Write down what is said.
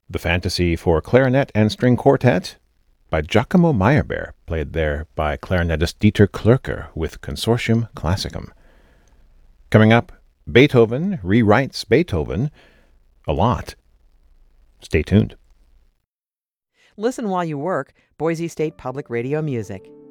The Fantasy for Clarinet and String Quartet by Giacomo Meyerbeer, played there by clarinetist Dieter Klürker with Consortium Classicum. Coming up, Beethoven rewrites Beethoven a lot. Stay tuned. Listen while you work. Boise State Public Radio Music.